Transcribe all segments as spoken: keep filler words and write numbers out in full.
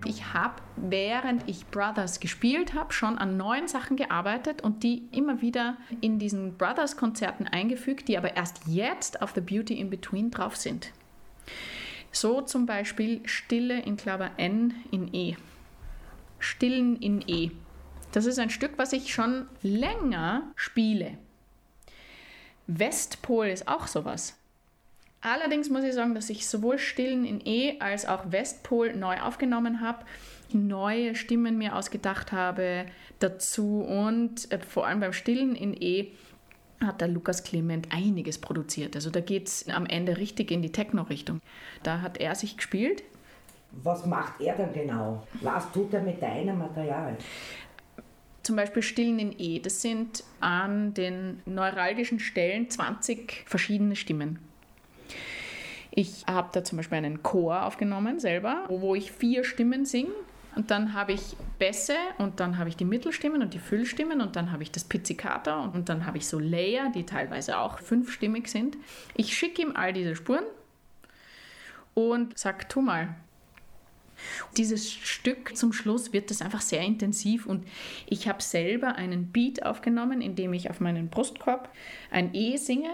Ich habe, während ich Brothers gespielt habe, schon an neuen Sachen gearbeitet und die immer wieder in diesen Brothers-Konzerten eingefügt, die aber erst jetzt auf The Beauty in Between drauf sind. So zum Beispiel Stille in Klammer N in E. Stillen in E. Das ist ein Stück, was ich schon länger spiele. Westpol ist auch sowas. Allerdings muss ich sagen, dass ich sowohl Stillen in E als auch Westpol neu aufgenommen habe, neue Stimmen mir ausgedacht habe dazu und äh, vor allem beim Stillen in E hat der Lukas Clement einiges produziert. Also da geht es am Ende richtig in die Techno-Richtung. Da hat er sich gespielt. Was macht er dann genau? Was tut er mit deinem Material? Zum Beispiel Stillen in E. Das sind an den neuralgischen Stellen zwanzig verschiedene Stimmen. Ich habe da zum Beispiel einen Chor aufgenommen selber, wo ich vier Stimmen singe. Und dann habe ich Bässe und dann habe ich die Mittelstimmen und die Füllstimmen und dann habe ich das Pizzicato und dann habe ich so Layer, die teilweise auch fünfstimmig sind. Ich schicke ihm all diese Spuren und sage, tu mal. Dieses Stück zum Schluss wird das einfach sehr intensiv und ich habe selber einen Beat aufgenommen, in dem ich auf meinen Brustkorb ein E singe.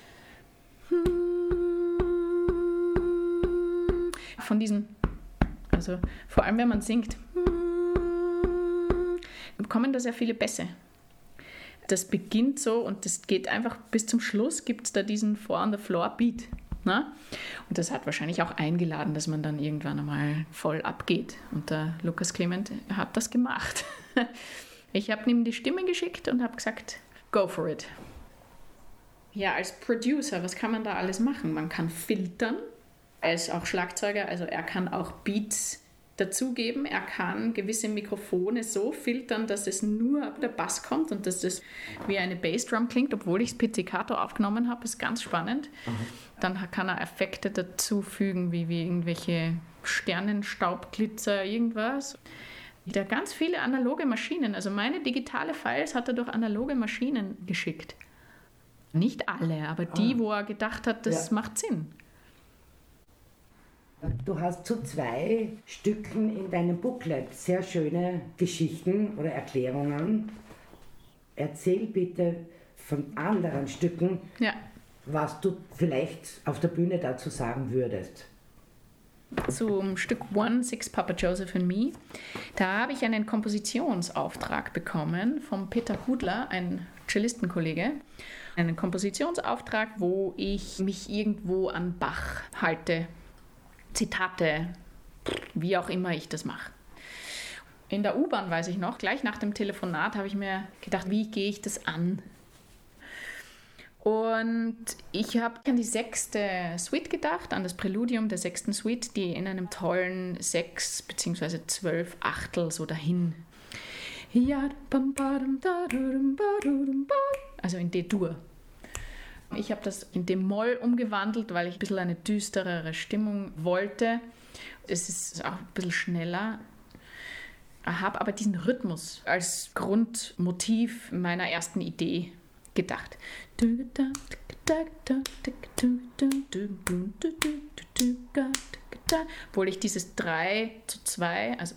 Von diesem, also vor allem wenn man singt, kommen da sehr viele Bässe. Das beginnt so und das geht einfach bis zum Schluss, gibt es da diesen Four-on-the-Floor-Beat. Na? Und das hat wahrscheinlich auch eingeladen, dass man dann irgendwann einmal voll abgeht. Und der Lukas Clement hat das gemacht. Ich habe ihm die Stimme geschickt und habe gesagt, go for it. Ja, als Producer, was kann man da alles machen? Man kann filtern. Er ist auch Schlagzeuger, also er kann auch Beats dazugeben. Er kann gewisse Mikrofone so filtern, dass es nur der Bass kommt und dass das wie eine Bassdrum klingt, obwohl ich das Pizzicato aufgenommen habe. Ist ganz spannend. Mhm. Dann kann er Effekte dazufügen, wie, wie irgendwelche Sternenstaubglitzer, irgendwas. Der hat ganz viele analoge Maschinen. Also meine digitale Files hat er durch analoge Maschinen geschickt. Nicht alle, aber die, ah. wo er gedacht hat, das ja. macht Sinn. Du hast zu zwei Stücken in deinem Booklet sehr schöne Geschichten oder Erklärungen. Erzähl bitte von anderen Stücken, ja. was du vielleicht auf der Bühne dazu sagen würdest. Zum Stück One, Six, Papa Joseph and Me. Da habe ich einen Kompositionsauftrag bekommen vom Peter Hudler, ein Cellistenkollege. Einen Kompositionsauftrag, wo ich mich irgendwo an Bach halte. Zitate, wie auch immer ich das mache. In der U-Bahn weiß ich noch, gleich nach dem Telefonat habe ich mir gedacht, wie gehe ich das an? Und ich habe an die sechste Suite gedacht, an das Präludium der sechsten Suite, die in einem tollen sechs bzw. zwölf Achtel so dahin. Also in D-Dur. Ich habe das in D-Moll umgewandelt, weil ich ein bisschen eine düsterere Stimmung wollte. Es ist auch ein bisschen schneller. Ich habe aber diesen Rhythmus als Grundmotiv meiner ersten Idee gedacht. Obwohl ich dieses drei zu zwei, also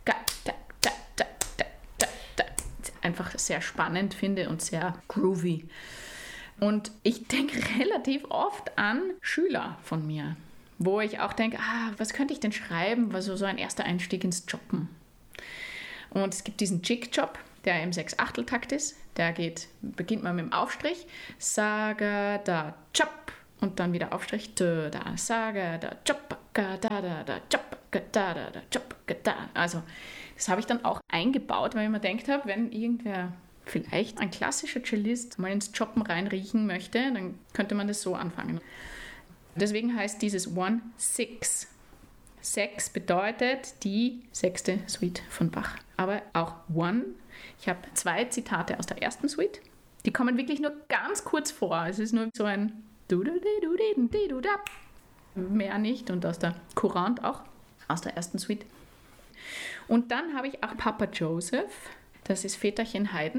einfach sehr spannend finde und sehr groovy. Und ich denke relativ oft an Schüler von mir, wo ich auch denke, ah, was könnte ich denn schreiben, was so ein erster Einstieg ins Jobben. Und es gibt diesen Jig-Job, der im Sechs-Achtel-Takt ist. Der geht, beginnt man mit dem Aufstrich, Saga, da, Chop, und dann wieder Aufstrich, da, da, Saga, da, Chop, da, da, da, Chop, da, da, da, Chop, da. Also das habe ich dann auch eingebaut, weil ich mir gedacht habe, wenn irgendwer vielleicht ein klassischer Cellist mal ins Choppen reinriechen möchte, dann könnte man das so anfangen. Deswegen heißt dieses One Six. Sechs bedeutet die sechste Suite von Bach. Aber auch One. Ich habe zwei Zitate aus der ersten Suite. Die kommen wirklich nur ganz kurz vor. Es ist nur so ein mehr nicht. Und aus der Courante auch, aus der ersten Suite. Und dann habe ich auch Papa Joseph. Das ist Väterchen Haydn.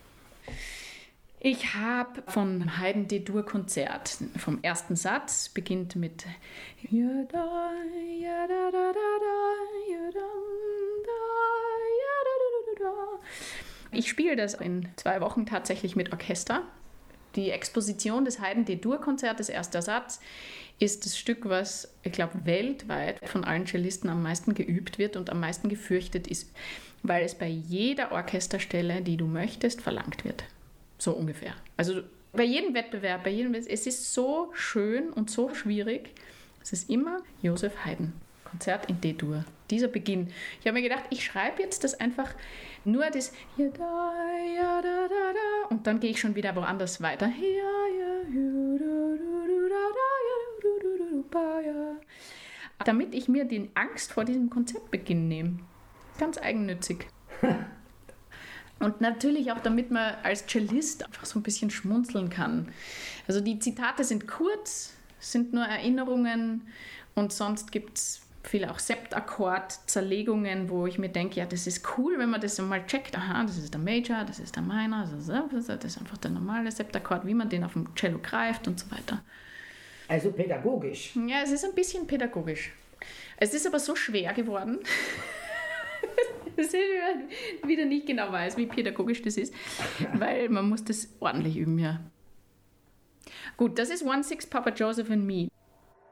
Ich habe von Haydn D-Dur-Konzert vom ersten Satz, beginnt mit Ich spiele das in zwei Wochen tatsächlich mit Orchester. Die Exposition des Haydn D-Dur-Konzertes, erster Satz, ist das Stück, was, ich glaube, weltweit von allen Cellisten am meisten geübt wird und am meisten gefürchtet ist, weil es bei jeder Orchesterstelle, die du möchtest, verlangt wird. So ungefähr. Also bei jedem Wettbewerb, bei jedem, es ist so schön und so schwierig. Es ist immer Joseph Haydn. Konzert in D-Dur. Dieser Beginn. Ich habe mir gedacht, ich schreibe jetzt das einfach nur das ja, da, ja, da, da, da, und dann gehe ich schon wieder woanders weiter. Ja, ja, ja, da, da, da, ja, ja. Damit ich mir die Angst vor diesem Konzertbeginn nehme. Ganz eigennützig. Und natürlich auch, damit man als Cellist einfach so ein bisschen schmunzeln kann. Also die Zitate sind kurz, sind nur Erinnerungen und sonst gibt es viele auch Septakkord-Zerlegungen, wo ich mir denke, ja, das ist cool, wenn man das mal checkt. Aha, das ist der Major, das ist der Minor, das ist einfach der normale Septakkord, wie man den auf dem Cello greift und so weiter. Also pädagogisch. Ja, es ist ein bisschen pädagogisch. Es ist aber so schwer geworden, dass ich wieder nicht genau weiß, wie pädagogisch das ist, weil man muss das ordentlich üben, ja. Gut, das ist One Six Papa Joseph and Me.